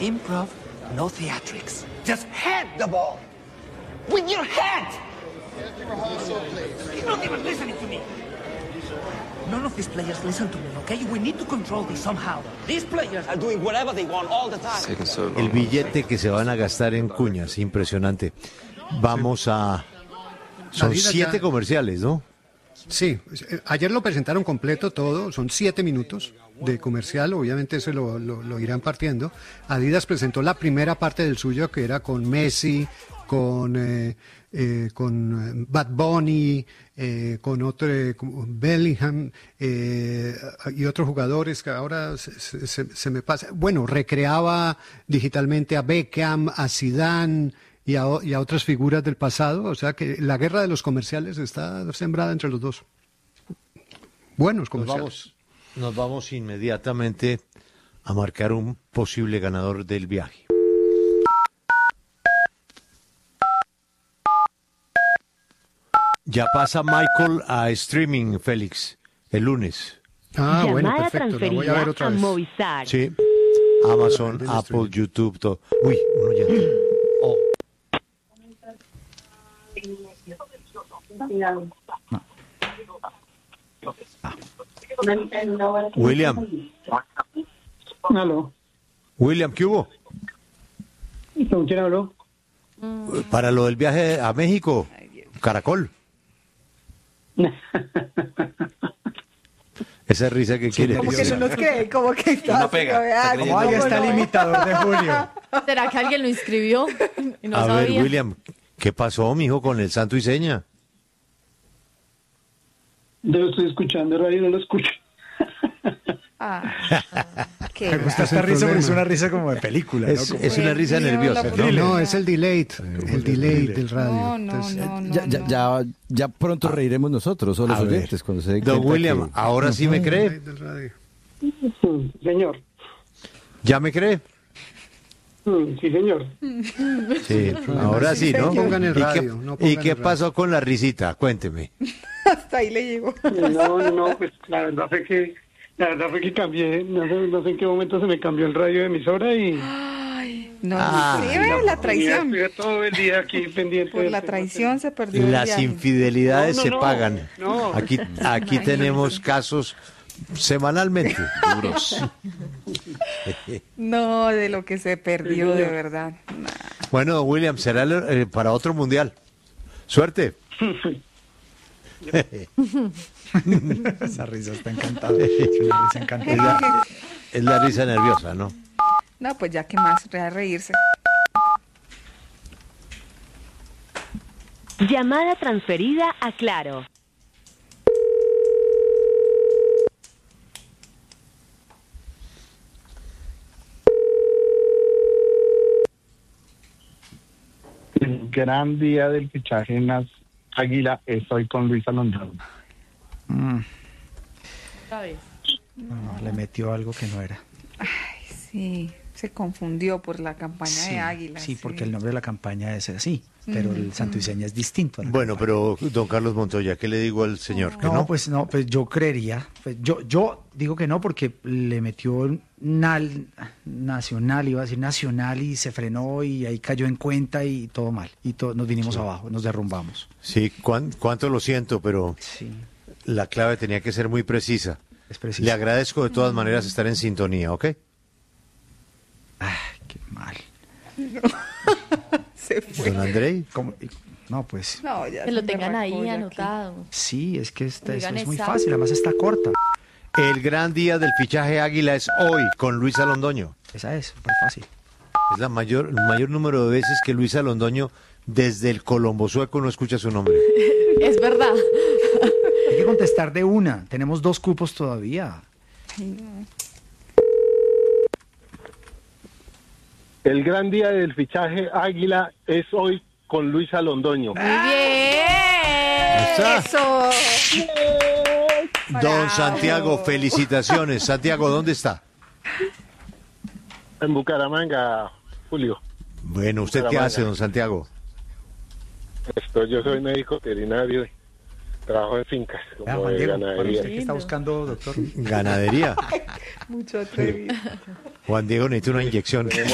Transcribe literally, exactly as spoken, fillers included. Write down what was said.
Improv, no theatrics. Just head the ball. With your head! You're not even listening to me. None of these players listen to me, okay? We need to control this somehow. These players are doing whatever they want all the time. El billete que se van a gastar en cuñas, impresionante. Vamos a... Son Adidas siete ya- comerciales, ¿no? Sí, eh, ayer lo presentaron completo todo, son siete minutos de comercial, obviamente eso lo, lo, lo irán partiendo. Adidas presentó la primera parte del suyo, que era con Messi, con, eh, eh, con eh, Bad Bunny, eh, con otro, eh, con Bellingham eh, y otros jugadores que ahora se, se- se- se me pasa. Bueno, recreaba digitalmente a Beckham, a Zidane y a, o- y a otras figuras del pasado, o sea que la guerra de los comerciales está sembrada entre los dos. Buenos Nos comerciales. vamos, nos vamos inmediatamente a marcar un posible ganador del viaje. Ya pasa Michael a streaming, Félix, el lunes. Ah, bueno, Llamada perfecto, la voy a ver transferida otra a vez. Movistar. Sí. Amazon, del Apple, streaming. YouTube, todo. Uy, uno ya. Oh. William, Aló. William, ¿qué hubo? ¿Con quién habló? Para lo del viaje a México, Caracol. Esa risa que quiere Como que decir. no nos cree, como que está. No pega, vea, está creyendo ¿cómo que no? está el imitador de Julio. ¿Será que alguien lo inscribió y no A sabía? ver, William, ¿qué pasó, mijo, con el santo y seña? Yo lo estoy escuchando, radio no lo escucho. Ah, qué Me gusta Ese es esta el risa porque problema. es una risa como de película, ¿no? Es, Como- es una risa Dios, nerviosa, la ¿no? No, es el delay, el delay del radio. No, no, Entonces, no, no. Ya, ya, no. ya, ya pronto reiremos nosotros, o los A ver. oyentes, cuando se den Don cuenta William, que- ¿ahora sí me el cree? delay del radio. Mm, Señor. ¿Ya me cree? Mm, Sí, señor. Sí, ahora sí, ¿no? No pongan el ¿Y qué- radio, no pongan ¿Y qué el radio. pasó con la risita? Cuénteme. Hasta ahí le llegó. No, no, no, pues la verdad fue que, la verdad fue que cambié, no sé, no sé en qué momento se me cambió el radio de emisora y... Ay, no, Ah. sí, ve, la traición. Estuve todo el día aquí pendiente. Por del la tema. traición se perdió el Las viaje. infidelidades No, no, se no, pagan. no. Aquí, aquí tenemos casos semanalmente duros. No, de lo que se perdió, de verdad. Nah. Bueno, don William, será eh, para otro mundial. Suerte. Esa risa está encantada. Es una risa Es encantadora. la, es la risa nerviosa, ¿no? No, pues ya que más, a reírse. Llamada transferida a Claro. El gran día del fichaje en las Águila es hoy con Luis Alonso. Mm, ¿Sabes? no, le metió algo que no era. Ay, sí, se confundió por la campaña Sí, de Águila. sí, porque el nombre de la campaña es así, pero el santo y seña es distinto. a la Bueno, campaña. pero don Carlos Montoya, ¿qué le digo al señor? ¿Que No, no? pues no, pues yo creería, pues yo, yo digo que no porque le metió nal, nacional, iba a decir nacional y se frenó y ahí cayó en cuenta y todo mal y to- nos vinimos abajo, nos derrumbamos. Sí, cuán- cuánto lo siento, pero Sí, la clave tenía que ser muy precisa. es preciso. Le agradezco de todas maneras estar en sintonía, ¿ok? Ay, qué mal. Se fue. Don Andrei. ¿Cómo? No, pues No, ya Que lo se tengan me ahí arrancó ya aquí. anotado. sí, es que esta, esto Oigan, es muy exacto. fácil, además está corta. El gran día del fichaje Águila es hoy con Luis Alondoño. Esa es, súper fácil. Es la mayor, el mayor número de veces que Luis Alondoño desde el Colombo Sueco no escucha su nombre. Es verdad. Hay que contestar de una, tenemos dos cupos todavía. El gran día del fichaje Águila es hoy con Luis Alondoño. Muy bien. está. Eso. Don Bravo. Santiago, felicitaciones. Santiago, ¿dónde está? En Bucaramanga, Julio. Bueno, ¿usted qué Bucaramanga. hace, don Santiago? Esto, yo soy médico veterinario, trabajo en fincas, como Ah, Juan de Diego, para ganadería. usted que está buscando, doctor. Ganadería. Mucho atrevido. Juan Diego necesita una inyección.